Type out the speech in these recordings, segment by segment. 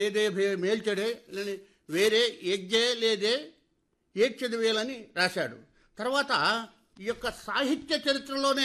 లేదే మేల్చెడే లేని వేరే యజ్ఞే లేదే ఏడ్చెది వేలని రాశాడు. తర్వాత ఈ యొక్క సాహిత్య చరిత్రలోనే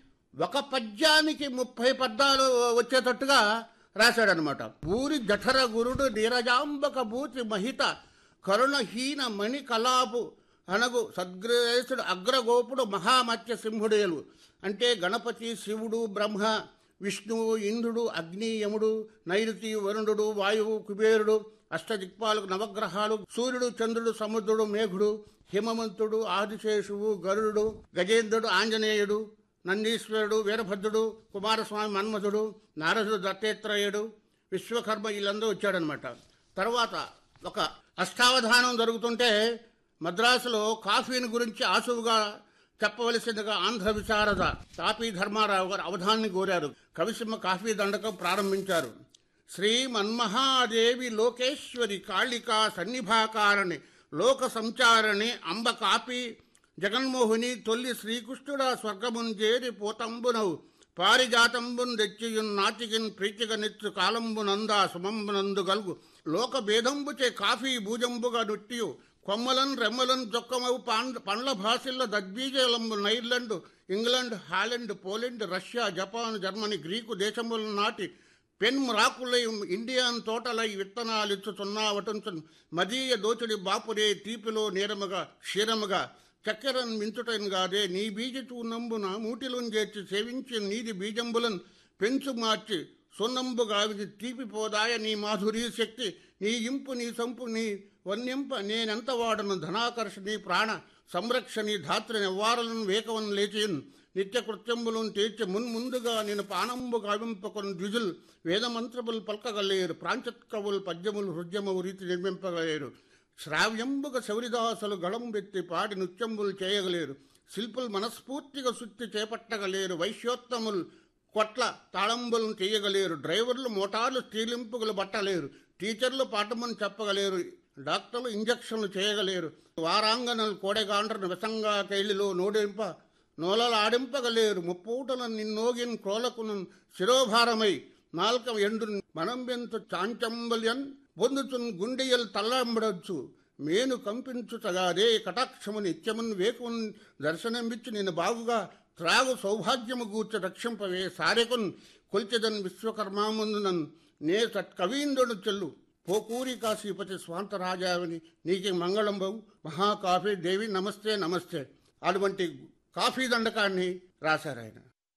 ఒక పద్యానికి 30 పద్యాలు వచ్చేటట్టుగా రాశాడనమాట. భూరి జఠర గురుడు నీరజాంబక భూతి మహిత కరుణహీన మణి కలాపు అనగు సద్గ్రేసుడు అగ్రగోపుడు మహామత్స్య సింహుడేలు. అంటే గణపతి, శివుడు, బ్రహ్మ, విష్ణువు, ఇంద్రుడు, అగ్ని, యముడు, నైరుతి, వరుణుడు, వాయువు, కుబేరుడు, అష్టదిక్పాలకు నవగ్రహాలు, సూర్యుడు, చంద్రుడు, సముద్రుడు, మేఘుడు, హిమవంతుడు, ఆదిశేషువు, గరుడు, గజేంద్రుడు, ఆంజనేయుడు, నందీశ్వరుడు, వీరభద్రుడు, కుమారస్వామి, మన్మధుడు, నారదుడు, దత్తాత్రేయుడు, విశ్వకర్మ వీళ్ళందరూ వచ్చాడనమాట. తర్వాత ఒక అష్టావధానం జరుగుతుంటే మద్రాసులో కాఫీని గురించి ఆసువుగా చెప్పవలసిందిగా ఆంధ్ర విశారద తాపీ ధర్మారావు గారు అవధాన్ని కోరారు. కవిసింహ కాఫీ దండకం ప్రారంభించారు. శ్రీ మన్మహాదేవి లోకేశ్వరి కాళికా సన్నిభాకారణి లోక సంచారణి అంబ కాపీ జగన్మోహిని తొల్లి శ్రీకృష్ణుడా స్వర్గమున్ చేరి పోతంబునవు పారిజాతంబున్ తెచ్చియున్ నాటికిన్ ప్రీతిగ నిచ్చు కాలంబునందా సుమంబునందు గల్గు లోక భేదంబుచే కాఫీ భూజంబుగా నుట్టియు కొమ్మలన్ రెమ్మలన్ జొక్కమవు పండ్ల భాషల్లో దద్బీజలంబు నైర్లాండ్, England, Holland, Poland, Russia, Japan, Germany, Greek దేశముల నాటి పెన్ రాకులై ఇండియాన్ తోటలై విత్తనాలిచ్చుచున్నావటంచు మదీయ దోచుడి బాపురే తీపిలో నేరముగా క్షీరముగా చక్కెరన్ మించుటన్ గాదే నీ బీజచూ నంబున మూటిలోంచేర్చి సేవించి నీది బీజంబులన్ పెంచు మార్చి సున్నంబుగా విధి తీపిపోదాయ నీ మాధురీ శక్తి నీ ఇంపు నీ సంపు నీ వన్యంప నేనెంత వాడను ధనాకర్షణి ప్రాణ సంరక్షణి ధాత్రి నివారలను వేకవన్ లేచియన్ నిత్యకృత్యంబులను తీర్చి మున్ముందుగా నేను పానంబు గావింపకొని ద్విజుల్ వేదమంత్రములు పల్కగలేరు ప్రాంచత్కవులు పద్యములు హృద్యమవు రీతి నిర్మింపగలేరు శ్రావ్యంబుగా శౌరిదాసులు గళం వెత్తి పాడి నృత్యంబులు చేయగలేరు శిల్పులు మనస్ఫూర్తిగా సుత్తి చేపట్టగలేరు వైశ్యోత్తములు కొట్ల తాళంబులను చేయగలేరు డ్రైవర్లు మోటార్లు స్త్రీలింపులు బట్టలేరు టీచర్లు పాఠమును చెప్పగలేరు డాక్టర్లు ఇంజక్షన్లు చేయగలేరు వారాంగనలు కోడెగాండ్రను విసంగా కైలిలో నోడింప నోలలు ఆడింపగలేరు ముప్పూటల నిన్నోగిన్ క్రోలకును శిరోభారమై నాల్క ఎండు మనంబెంతు చాంచంబల్యన్ పొందుచున్ గుండెయలు తల్లంబడచ్చు మేను కంపించుటగాదే కటాక్షము నిత్యమున్ వేకున్ దర్శనమిచ్చి నేను బాగుగా త్రాగు సౌభాగ్యము గూర్చ రక్షింపవే సారెకున్ కొల్చెదన్ విశ్వకర్మాముందునన్ నే కవీంద్రుడు చెల్లు పోకూరి కాశీపతి స్వాంతరాజావిని నీకి మంగళంబవు మహాకాఫీ దేవి నమస్తే నమస్తే అటువంటి కాఫీ దండకాన్ని రాశారాయన.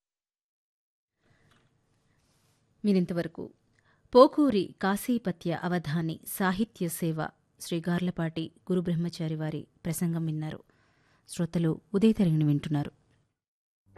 మీరింతవరకు పోకూరి కాశీపత్య అవధాని సాహిత్య సేవ శ్రీ గార్లపాటి గురుబ్రహ్మచారి వారి ప్రసంగం విన్నారు. శ్రోతలు ఉదయతరంగిణి వింటున్నారు.